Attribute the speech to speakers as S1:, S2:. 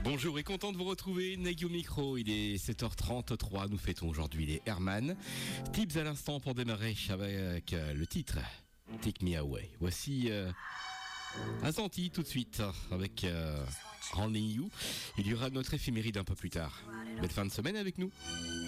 S1: Bonjour et content de vous retrouver, Nagui au micro, il est 7h33, nous fêtons aujourd'hui les Herman. Tips à l'instant pour démarrer avec le titre Take Me Away. Voici un senti tout de suite avec Only You. Il y aura notre éphéméride un peu plus tard. Belle fin de semaine avec nous.